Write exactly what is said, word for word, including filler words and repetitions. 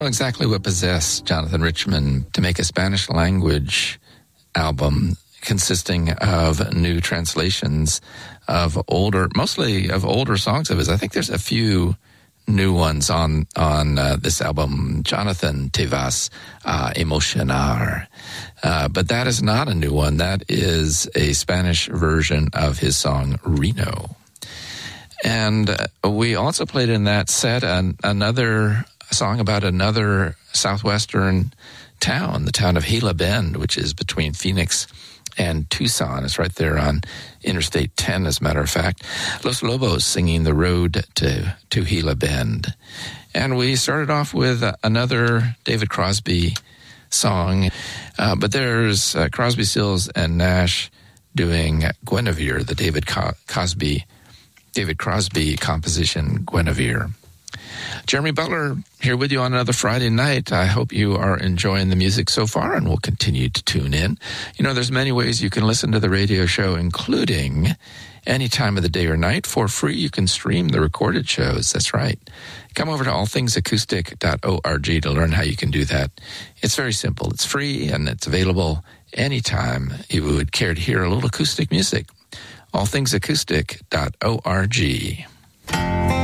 Exactly what possessed Jonathan Richman to make a Spanish language album consisting of new translations of older, mostly of older songs of his. I think there's a few new ones on on uh, this album. Jonathan Te Vas a Emocionar. Uh, but that is not a new one. That is a Spanish version of his song Reno. And uh, we also played in that set an, another song about another southwestern town, the town of Gila Bend, which is between Phoenix and Tucson. It's right there on Interstate ten, as a matter of fact. Los Lobos singing The Road to, to Gila Bend. And we started off with uh, another David Crosby song, uh, but there's uh, Crosby, Stills, and Nash doing Guinevere, the David Co- Cosby, David Crosby composition, Guinevere. Jeremy Butler here with you on another Friday night. I hope you are enjoying the music so far, and will continue to tune in. You know, there's many ways you can listen to the radio show, including any time of the day or night. For free, you can stream the recorded shows. That's right. Come over to all things acoustic dot org to learn how you can do that. It's very simple. It's free, and it's available anytime you would care to hear a little acoustic music. all things acoustic dot org.